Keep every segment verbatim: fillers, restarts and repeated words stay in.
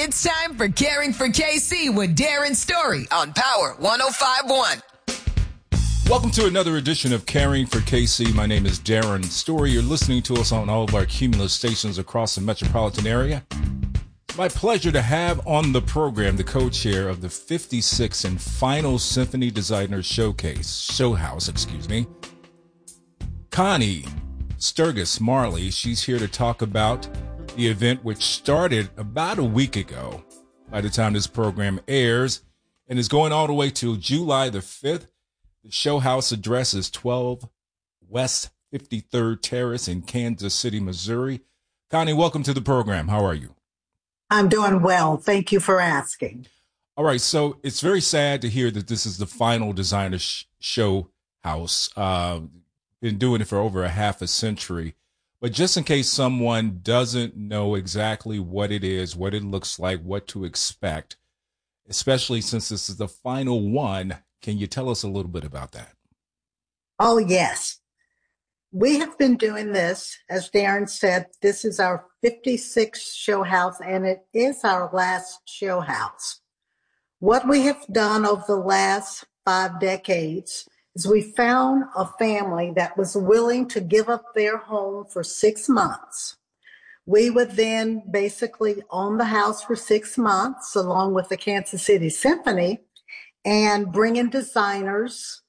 It's time for Caring for K C with Darren Story on Power one oh five point one. Welcome to another edition of Caring for K C. My name is Darren Story. You're listening to us on all of our Cumulus stations across the metropolitan area. It's my pleasure to have on the program the co-chair of the fifty-sixth and final Symphony Designers Showcase, Show House, excuse me, Connie Sturgis Marley. She's here to talk about the event, which started about a week ago by the time this program airs and is going all the way till July the fifth. The Show House address is twelve West fifty-third Terrace in Kansas City, Missouri. Connie, welcome to the program. How are you? I'm doing well. Thank you for asking. All right. So it's very sad to hear that this is the final designer sh- show house. Uh, been doing it for over a half a century. But just in case someone doesn't know exactly what it is, what it looks like, what to expect, especially since this is the final one, can you tell us a little bit about that? Oh, yes. We have been doing this, as Darren said, this is our fifty-sixth show house, and it is our last show house. What we have done over the last five decades is we found a family that was willing to give up their home for six months. We would then basically own the house for six months, along with the Kansas City Symphony, and bring in designers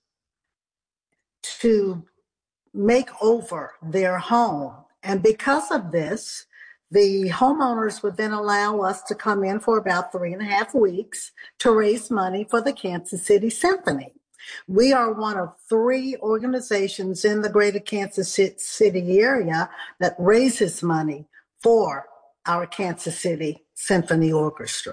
to make over their home. And because of this, the homeowners would then allow us to come in for about three and a half weeks to raise money for the Kansas City Symphony. We are one of three organizations in the greater Kansas City area that raises money for our Kansas City Symphony Orchestra.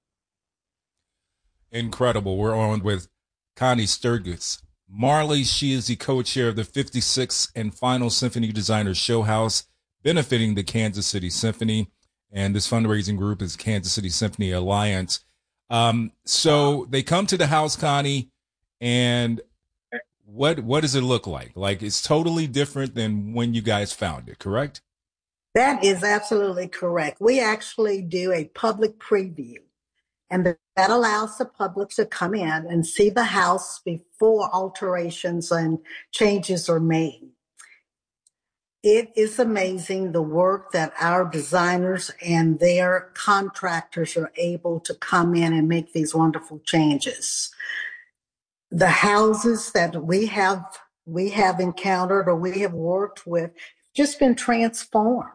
Incredible. We're on with Connie Sturgis Marley. She is the co-chair of the fifty-sixth and final Symphony Designers Show House, benefiting the Kansas City Symphony. And this fundraising group is Kansas City Symphony Alliance. Um, so they come to the house, Connie, and what what does it look like? Like, it's totally different than when you guys found it, correct? That is absolutely correct. We actually do a public preview, and that allows the public to come in and see the house before alterations and changes are made. It is amazing the work that our designers and their contractors are able to come in and make these wonderful changes. The houses that we have we have encountered or we have worked with just been transformed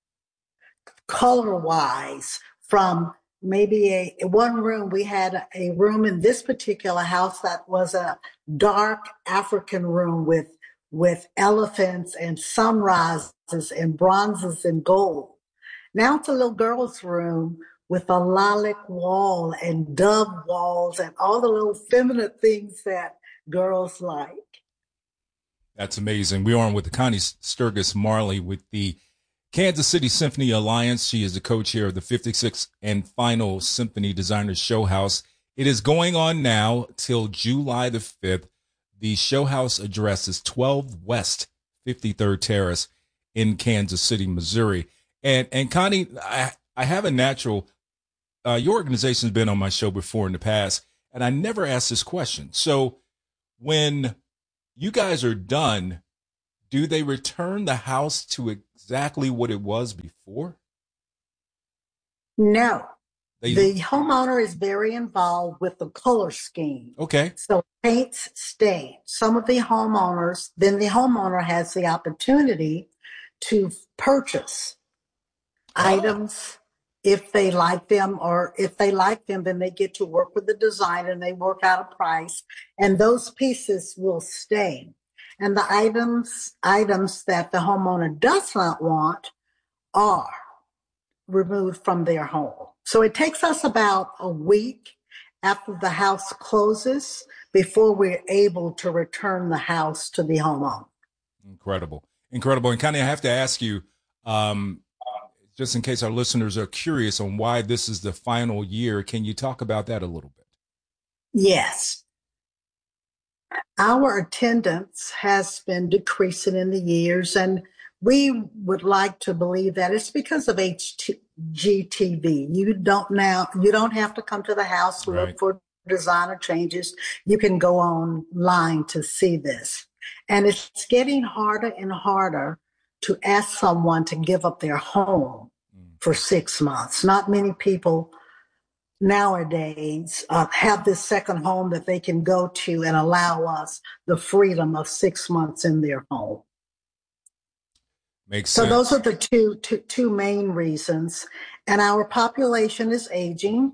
color-wise. From maybe a one room, we had a room in this particular house that was a dark African room with with elephants and sunrises and bronzes and gold. Now it's a little girl's room with a lilac wall and dove walls and all the little feminine things that girls like. That's amazing. We are on with Connie Sturgis Marley with the Kansas City Symphony Alliance. She is the co-chair of the fifty-sixth and final Symphony Designers Show House. It is going on now till July the fifth. The show house address is twelve West fifty-third Terrace in Kansas City, Missouri. And and Connie, I, I have a natural, uh, your organization's been on my show before in the past, and I never asked this question. So when you guys are done, do they return the house to exactly what it was before? No. They, the homeowner is very involved with the color scheme. Okay. So paints stay. Some of the homeowners, then the homeowner has the opportunity to purchase oh. items if they like them, or if they like them, then they get to work with the designer and they work out a price, and those pieces will stay. And the items, items that the homeowner does not want are removed from their home. So it takes us about a week after the house closes before we're able to return the house to the homeowner. Incredible. Incredible. And Connie, I have to ask you, um, just in case our listeners are curious on why this is the final year, can you talk about that a little bit? Yes. Our attendance has been decreasing in the years, and we would like to believe that it's because of H G T V. You don't now, you don't have to come to the house to Right. look for designer changes. You can go online to see this. And it's getting harder and harder to ask someone to give up their home for six months. Not many people nowadays uh, have this second home that they can go to and allow us the freedom of six months in their home. Makes So sense. those are the two, two, two main reasons. And our population is aging.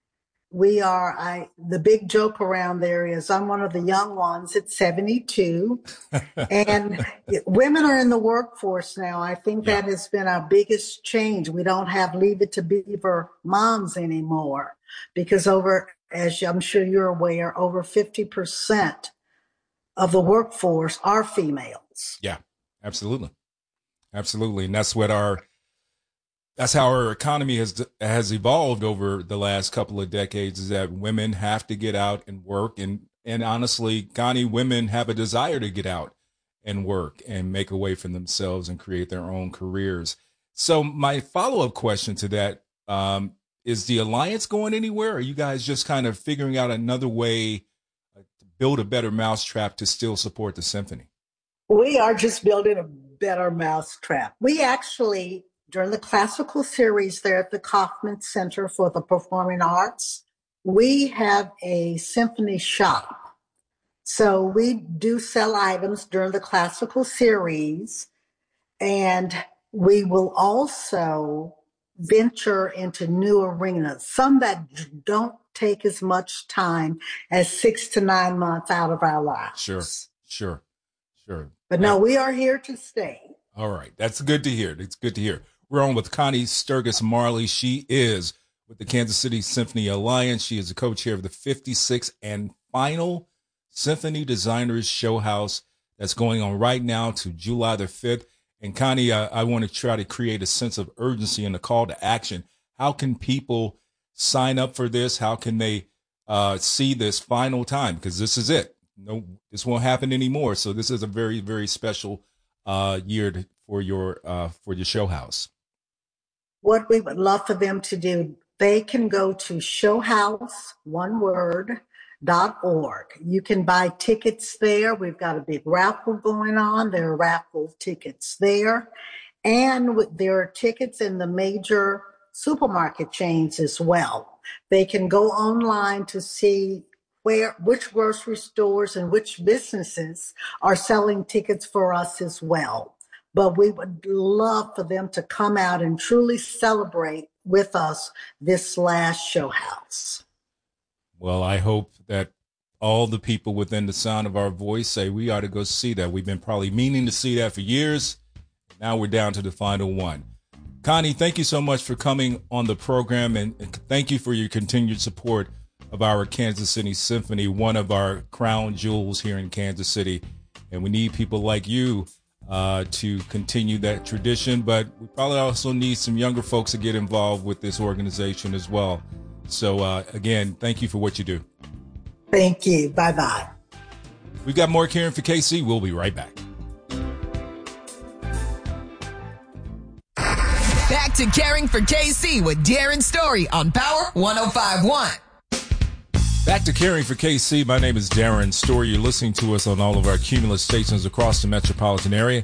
We are, I, the big joke around there is I'm one of the young ones at seventy-two. And women are in the workforce now. I think Yeah. that has been our biggest change. We don't have Leave It to Beaver moms anymore because over, as I'm sure you're aware, over fifty percent of the workforce are females. Yeah, absolutely. Absolutely. And that's what our, that's how our economy has, has evolved over the last couple of decades, is that women have to get out and work. And, and honestly, Connie, women have a desire to get out and work and make a way for themselves and create their own careers. So my follow-up question to that, um, is the Alliance going anywhere? Or are you guys just kind of figuring out another way uh, to build a better mousetrap to still support the symphony? We are just building a better mousetrap. We actually, during the classical series there at the Kaufman Center for the Performing Arts, we have a symphony shop. So we do sell items during the classical series, and we will also venture into new arenas, some that don't take as much time as six to nine months out of our lives. Sure, sure, sure. But no, we are here to stay. All right. That's good to hear. It's good to hear. We're on with Connie Sturgis Marley. She is with the Kansas City Symphony Alliance. She is the co-chair of the fifty-sixth and final Symphony Designers Show House that's going on right now to July the fifth. And Connie, uh, I want to try to create a sense of urgency and a call to action. How can people sign up for this? How can they uh, see this final time? Because this is it. No, this won't happen anymore. So this is a very, very special uh, year to, for your uh, for your show house. What we would love for them to do, they can go to showhouse, one word, dot org. You can buy tickets there. We've got a big raffle going on. There are raffle tickets there. And there are tickets in the major supermarket chains as well. They can go online to see where, which grocery stores and which businesses are selling tickets for us as well. But we would love for them to come out and truly celebrate with us this last show house. Well, I hope that all the people within the sound of our voice say we ought to go see that. We've been probably meaning to see that for years. Now we're down to the final one. Connie, thank you so much for coming on the program, and, and thank you for your continued support of our Kansas City Symphony, one of our crown jewels here in Kansas City. And we need people like you uh, to continue that tradition, but we probably also need some younger folks to get involved with this organization as well. So uh, again, thank you for what you do. Thank you. Bye-bye. We've got more Caring for K C. We'll be right back. Back to Caring for K C with Darren Story on Power one oh five point one. Back to Caring for K C. My name is Darren Story. You're listening to us on all of our Cumulus stations across the metropolitan area.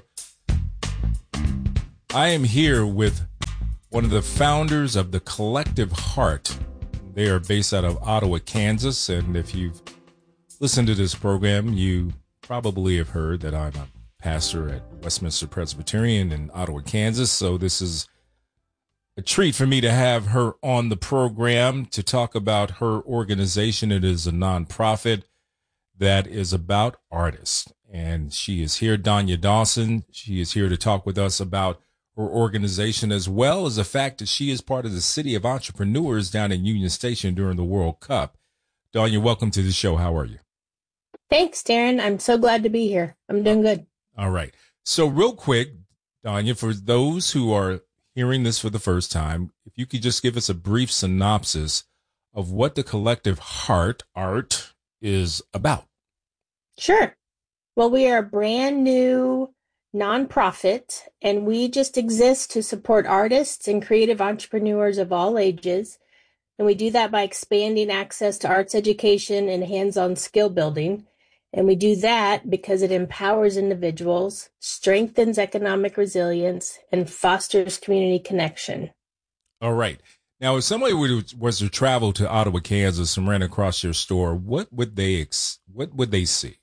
I am here with one of the founders of the Collective Heart. They are based out of Ottawa, Kansas. And if you've listened to this program, you probably have heard that I'm a pastor at Westminster Presbyterian in Ottawa, Kansas. So this is a treat for me to have her on the program to talk about her organization. It is a nonprofit that is about artists. And she is here, Donya Dawson. She is here to talk with us about her organization, as well as the fact that she is part of the City of Entrepreneurs down in Union Station during the World Cup. Donya, welcome to the show. How are you? Thanks, Darren. I'm so glad to be here. I'm doing good. All right. So real quick, Donya, for those who are hearing this for the first time, if you could just give us a brief synopsis of what the Collective Heart Art is about. Sure. Well, we are a brand new nonprofit, and we just exist to support artists and creative entrepreneurs of all ages. And we do that by expanding access to arts education and hands-on skill building. And we do that because it empowers individuals, strengthens economic resilience, and fosters community connection. All right. Now, if somebody would, was to travel to Ottawa, Kansas, and ran across your store, what would they ex- what would they see?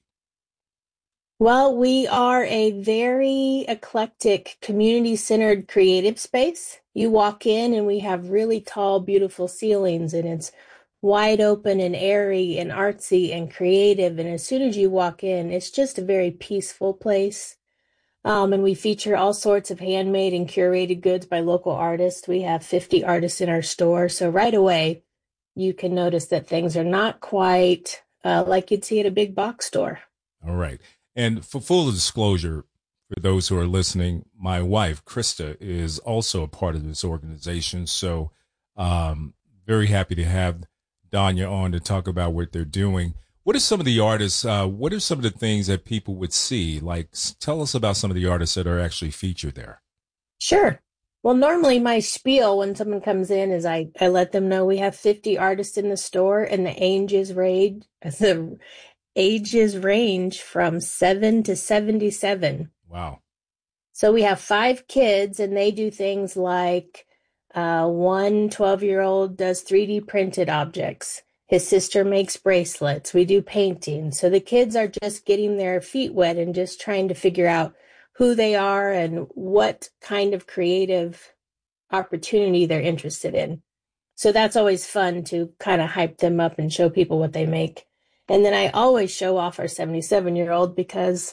Well, we are a very eclectic, community-centered creative space. You walk in and we have really tall, beautiful ceilings, and it's wide open and airy and artsy and creative. And as soon as you walk in, it's just a very peaceful place. Um, and we feature all sorts of handmade and curated goods by local artists. We have fifty artists in our store. So right away, you can notice that things are not quite uh, like you'd see at a big box store. All right. And for full disclosure, for those who are listening, my wife, Krista, is also a part of this organization. So um, very happy to have Danya on to talk about what they're doing. What are some of the artists, uh, what are some of the things that people would see? Like, tell us about some of the artists that are actually featured there. Sure. Well, normally my spiel when someone comes in is I, I let them know we have fifty artists in the store, and the ages range, the ages range from seven to seventy-seven. Wow. So we have five kids, and they do things like uh, one twelve-year-old does three D printed objects. His sister makes bracelets. We do painting. So the kids are just getting their feet wet and just trying to figure out who they are and what kind of creative opportunity they're interested in. So that's always fun to kind of hype them up and show people what they make. And then I always show off our seventy-seven-year-old because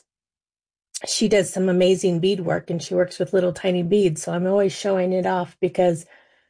she does some amazing beadwork and she works with little tiny beads. So I'm always showing it off because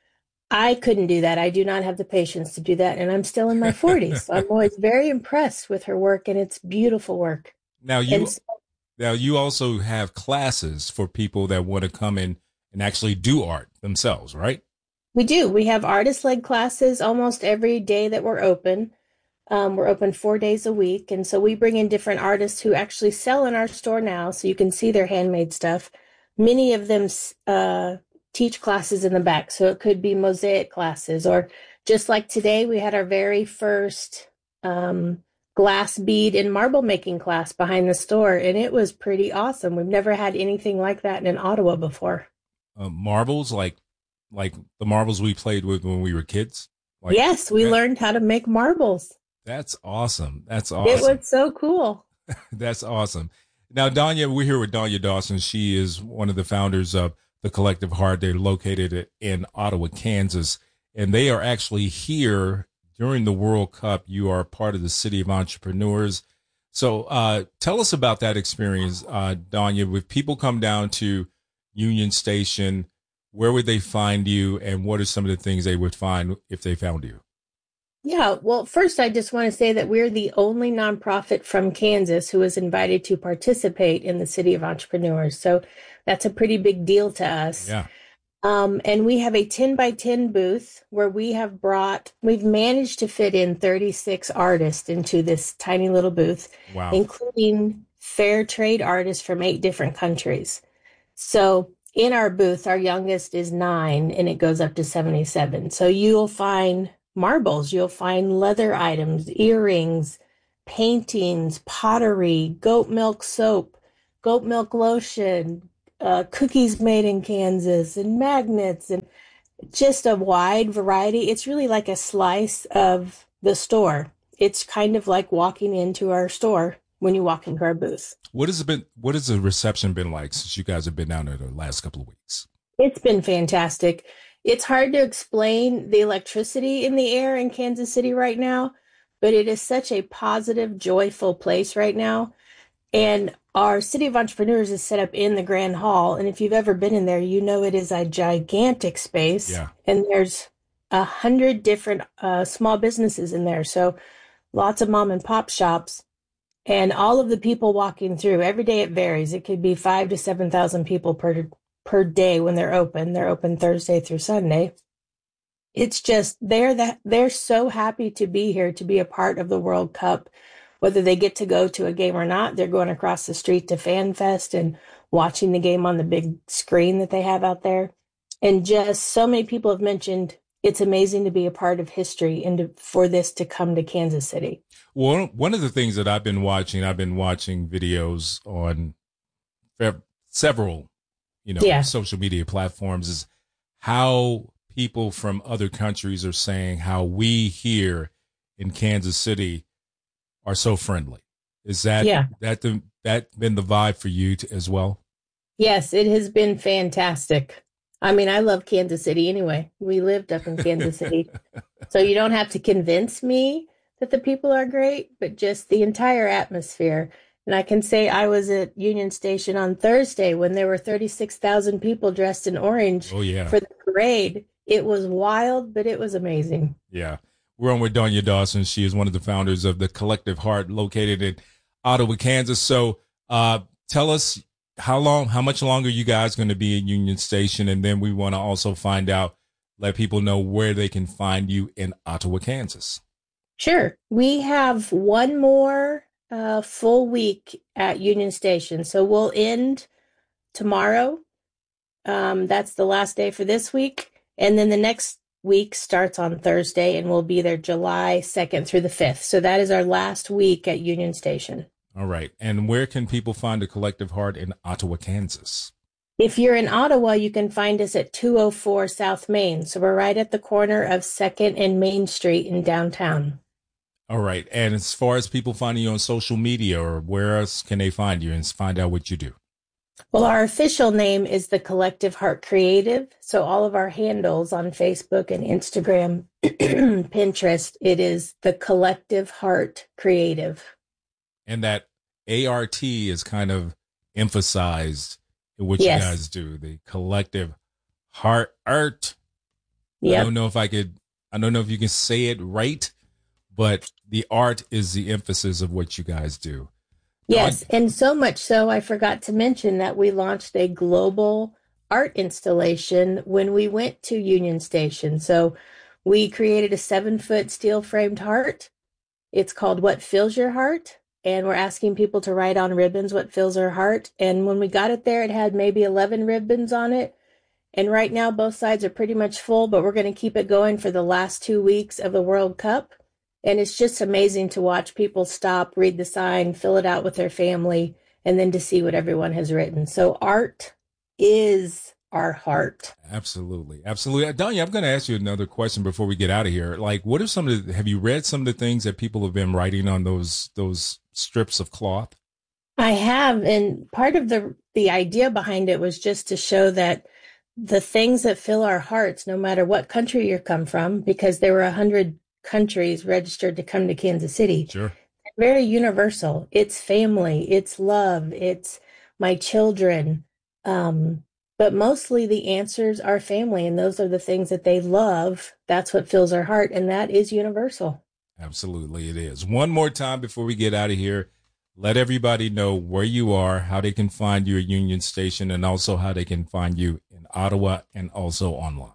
I couldn't do that. I do not have the patience to do that. And I'm still in my forties. So I'm always very impressed with her work, and it's beautiful work. Now you, so, now you also have classes for people that want to come in and actually do art themselves, right? We do. We have artist-led classes almost every day that we're open. Um, we're open four days a week. And so we bring in different artists who actually sell in our store now, so you can see their handmade stuff. Many of them uh, teach classes in the back. So it could be mosaic classes, or just like today, we had our very first um, glass bead and marble making class behind the store. And it was pretty awesome. We've never had anything like that in Ottawa before. Uh, marbles, like like the marbles we played with when we were kids? Like, yes, we that, learned how to make marbles. That's awesome. That's awesome. It was so cool. That's awesome. Now, Danya, we're here with Danya Dawson. She is one of the founders of the Collective Heart. They're located in Ottawa, Kansas, and they are actually here during the World Cup. You are part of the City of Entrepreneurs. So uh, tell us about that experience, uh, Danya. If people come down to Union Station, where would they find you, and what are some of the things they would find if they found you? Yeah, well, first, I just want to say that we're the only nonprofit from Kansas who is invited to participate in the City of Entrepreneurs. So that's a pretty big deal to us. Yeah. Um, and we have a ten by ten booth where we have brought, we've managed to fit in thirty-six artists into this tiny little booth, wow, including fair trade artists from eight different countries. So in our booth, our youngest is nine and it goes up to seventy-seven. So you'll find marbles, you'll find leather items, earrings, paintings, pottery, goat milk soap, goat milk lotion, uh, cookies made in Kansas, and magnets, and just a wide variety. It's really like a slice of the store. It's kind of like walking into our store when you walk into our booth. What has it been? What has the reception been like since you guys have been down there the last couple of weeks? It's been fantastic. It's hard to explain the electricity in the air in Kansas City right now, but it is such a positive, joyful place right now. And our City of Entrepreneurs is set up in the Grand Hall. And if you've ever been in there, you know it is a gigantic space. Yeah. And there's a hundred different uh, small businesses in there. So lots of mom and pop shops. And all of the people walking through, every day it varies. It could be five to seven thousand people per per day when they're open. They're open Thursday through Sunday. It's just they're that they're so happy to be here, to be a part of the World Cup. whether they get to go to a game or not, they're going across the street to Fan Fest and watching the game on the big screen that they have out there. And just so many people have mentioned it's amazing to be a part of history and to, for this to come to Kansas City. Well, one of the things that I've been watching, I've been watching videos on several, you know, yeah. social media platforms, is how people from other countries are saying how we here in Kansas City are so friendly. Is that yeah. that the, that been the vibe for you to, as well? Yes, it has been fantastic. I mean, I love Kansas City anyway. We lived up in Kansas City. So you don't have to convince me that the people are great, but just the entire atmosphere. And I can say I was at Union Station on Thursday when there were thirty-six thousand people dressed in orange oh, yeah. for the parade. It was wild, but it was amazing. Yeah. We're on with Donya Dawson. She is one of the founders of the Collective Heart located in Ottawa, Kansas. So uh, tell us how long, how much longer you guys going to be at Union Station? And then we want to also find out, let people know where they can find you in Ottawa, Kansas. Sure. We have one more uh, full week at Union Station. So we'll end tomorrow. Um, that's the last day for this week. And then the next week starts on Thursday, and we'll be there July second through the fifth. So that is our last week at Union Station. All right. And where can people find the Collective Heart in Ottawa, Kansas? If you're in Ottawa, you can find us at two oh four South Main. So we're right at the corner of second and Main Street in downtown. All right. And as far as people finding you on social media, or where else can they find you and find out what you do? Well, our official name is the Collective Heart Creative. So all of our handles on Facebook and Instagram, Pinterest, it is the Collective Heart Creative. And that A R T is kind of emphasized in what yes. you guys do, the Collective Heart Art. Yep. I don't know if I could, I don't know if you can say it right, but the art is the emphasis of what you guys do. Yes, and so much so, I forgot to mention that we launched a global art installation when we went to Union Station. So we created a seven-foot steel-framed heart. It's called What Fills Your Heart, and we're asking people to write on ribbons what fills their heart. And when we got it there, it had maybe eleven ribbons on it. And right now, both sides are pretty much full, but we're going to keep it going for the last two weeks of the World Cup. And it's just amazing to watch people stop, read the sign, fill it out with their family, and then to see what everyone has written. So art is our heart. Absolutely. Absolutely. Donya, I'm going to ask you another question before we get out of here. Like, what are some of the, have you read some of the things that people have been writing on those, those strips of cloth? I have. And part of the, the idea behind it was just to show that the things that fill our hearts, no matter what country you come from, because there were a hundred countries registered to come to Kansas City. Sure. Very universal. It's family, it's love, it's my children. Um, but mostly the answers are family, and those are the things that they love. That's what fills our heart, and that is universal. Absolutely, it is. One more time before we get out of here, let everybody know where you are, how they can find you at Union Station, and also how they can find you in Ottawa and also online.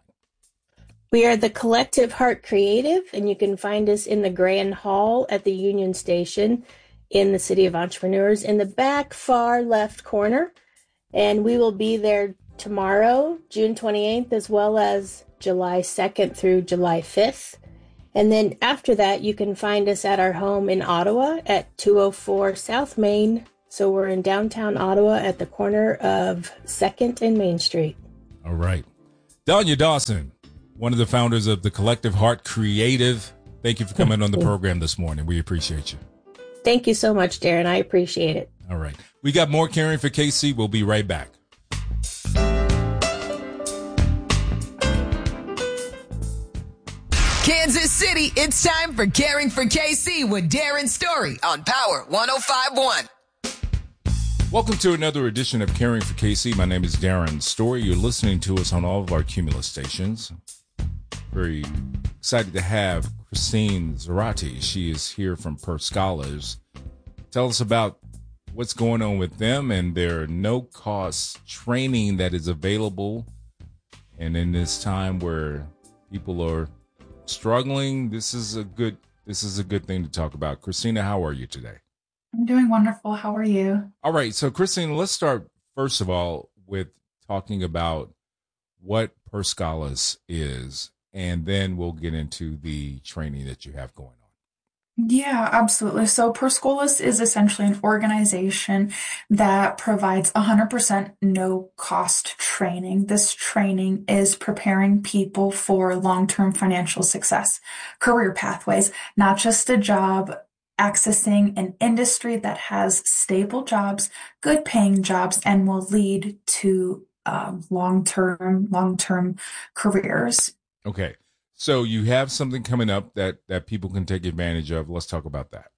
We are the Collective Heart Creative, and you can find us in the Grand Hall at the Union Station in the City of Entrepreneurs in the back far left corner. And we will be there tomorrow, June twenty-eighth, as well as July second through July fifth. And then after that, you can find us at our home in Ottawa at two oh four South Main. So we're in downtown Ottawa at the corner of second and Main Street. All right. Donya Dawson, one of the founders of the Collective Heart Creative. Thank you for coming on the program this morning. We appreciate you. Thank you so much, Darren. I appreciate it. All right. We got more Caring for K C. We'll be right back. Kansas City, it's time for Caring for K C with Darren Story on Power one oh five point one. Welcome to another edition of Caring for K C. My name is Darren Story. You're listening to us on all of our Cumulus stations. Very excited to have Christine Zarate. She is here from Per Scholars. Tell us about what's going on with them and their no-cost training that is available. And in this time where people are struggling, this is a good This is a good thing to talk about. Christina, how are you today? I'm doing wonderful. How are you? All right. So, Christina, let's start, first of all, with talking about what Per Scholas is, and then we'll get into the training that you have going on. Yeah, absolutely. So Per Scholas is essentially an organization that provides one hundred percent no-cost training. This training is preparing people for long-term financial success, career pathways, not just a job, accessing an industry that has stable jobs, good paying jobs, and will lead to um, long-term, long-term careers. Okay. So you have something coming up that, that people can take advantage of. Let's talk about that.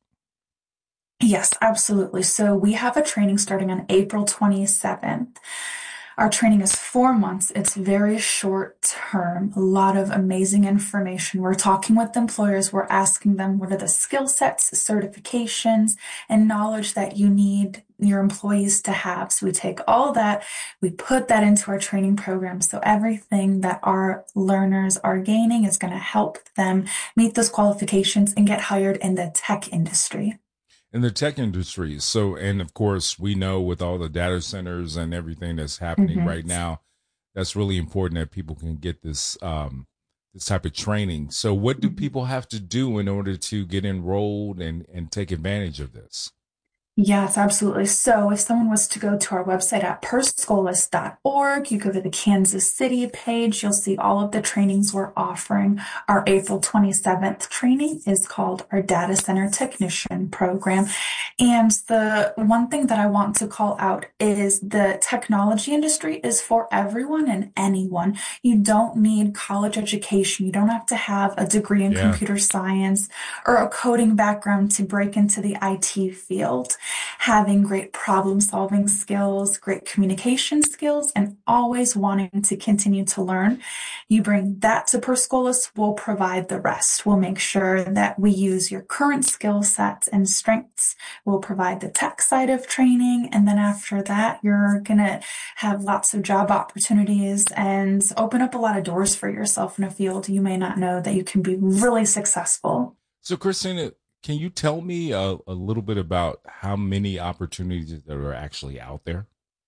Yes, absolutely. So we have a training starting on April twenty-seventh. Our training is four months. It's very short term, a lot of amazing information. We're talking with employers. We're asking them what are the skill sets, certifications, and knowledge that you need your employees to have. So we take all that, we put that into our training program. So everything that our learners are gaining is going to help them meet those qualifications and get hired in the tech industry. In the tech industry. So, and of course, we know with all the data centers and everything that's happening mm-hmm. right now, that's really important that people can get this um, this type of training. So what do people have to do in order to get enrolled and, and take advantage of this? Yes, absolutely. So if someone was to go to our website at per scholas dot org, you go to the Kansas City page, you'll see all of the trainings we're offering. Our April twenty-seventh training is called our Data Center Technician Program. And the one thing that I want to call out is the technology industry is for everyone and anyone. You don't need college education. You don't have to have a degree in yeah. computer science or a coding background to break into the I T field. Having great problem solving skills, great communication skills, and always wanting to continue to learn. You bring that to Per Scholas, we'll provide the rest. We'll make sure that we use your current skill sets and strengths. We'll provide the tech side of training. And then after that, you're going to have lots of job opportunities and open up a lot of doors for yourself in a field you may not know that you can be really successful. So, Christina, can you tell me a, a little bit about how many opportunities that are actually out there?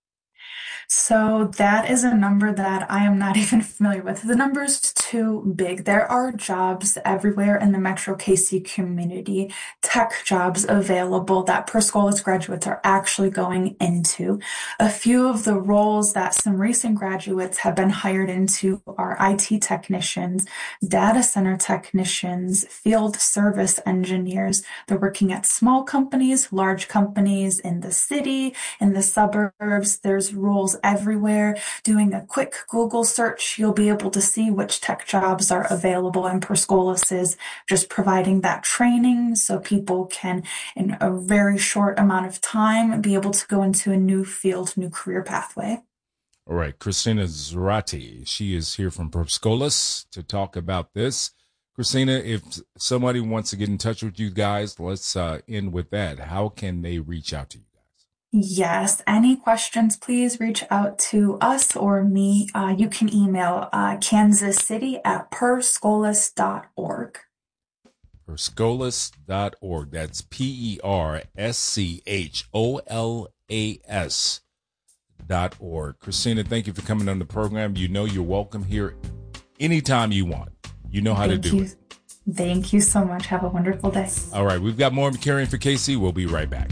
So that is a number that I am not even familiar with. The number is too big. There are jobs everywhere in the Metro K C community, tech jobs available that Per Scholas graduates are actually going into. A few of the roles that some recent graduates have been hired into are I T technicians, data center technicians, field service engineers. They're working at small companies, large companies in the city, in the suburbs. There's roles everywhere. Doing a quick Google search, you'll be able to see which tech jobs are available, and Per Scholas is just providing that training so people can, in a very short amount of time, be able to go into a new field, new career pathway. All right, Christina Zarate, she is here from Per Scholas to talk about this. Christina, if somebody wants to get in touch with you guys, let's uh, end with that. How can they reach out to you? Yes. Any questions, please reach out to us or me. Uh, you can email uh, Kansas City at per scholas dot org. per scholas dot org. That's P E R S C H O L A S dot org. Christina, thank you for coming on the program. You know you're welcome here anytime you want. You know how thank to do you. it. Thank you so much. Have a wonderful day. All right. We've got more Caring for K C. We'll be right back.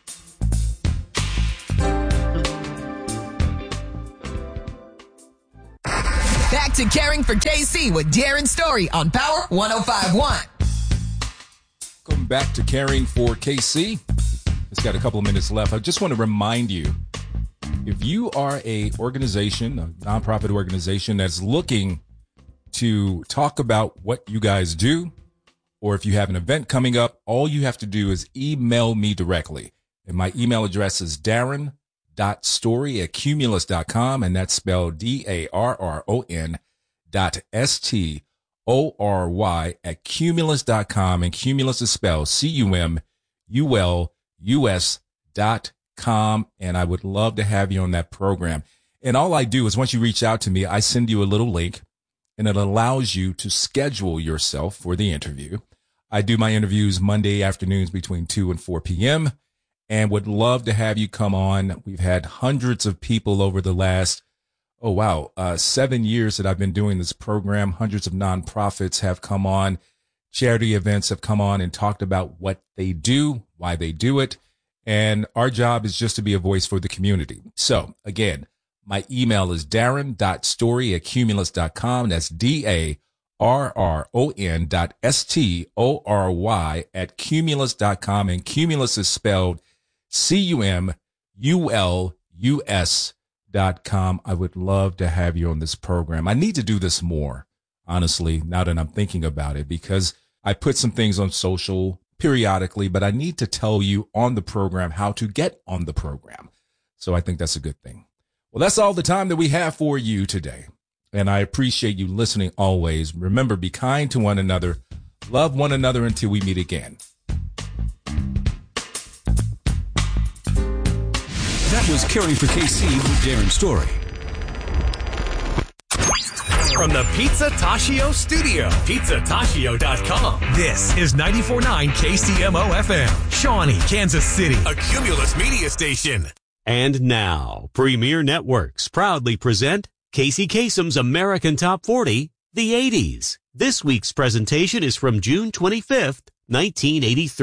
Back to Caring for K C with Darren Story on Power one oh five point one. Welcome back to Caring for K C. It's got a couple of minutes left. I just want to remind you, if you are a organization, a nonprofit organization that's looking to talk about what you guys do, or if you have an event coming up, all you have to do is email me directly. And my email address is Darren dot story at cumulus dot com, and that's spelled D A R R O N dot S T O R Y at cumulus dot com, and Cumulus is spelled C U M U L U S dot com, and I would love to have you on that program. And all I do is once you reach out to me, I send you a little link, and it allows you to schedule yourself for the interview. I do my interviews Monday afternoons between two and four p.m. and would love to have you come on. We've had hundreds of people over the last, oh, wow, uh, seven years that I've been doing this program. Hundreds of nonprofits have come on. Charity events have come on and talked about what they do, why they do it. And our job is just to be a voice for the community. So again, my email is darren dot story at cumulus dot com. That's D A R R O N dot S T O R Y at cumulus dot com. And Cumulus is spelled C U M U L U S dot com. I would love to have you on this program. I need to do this more, honestly, now that I'm thinking about it, because I put some things on social periodically, but I need to tell you on the program how to get on the program. So I think that's a good thing. Well, that's all the time that we have for you today. And I appreciate you listening always. Remember, be kind to one another. Love one another until we meet again. That was Caring for K C with Darren Story. From the Pizza Tashio studio, pizza tashio dot com. This is ninety-four point nine K C M O F M, Shawnee, Kansas City, a Cumulus media station. And now, Premier Networks proudly present Casey Kasem's American Top forty, the eighties. This week's presentation is from June twenty-fifth, nineteen eighty-three.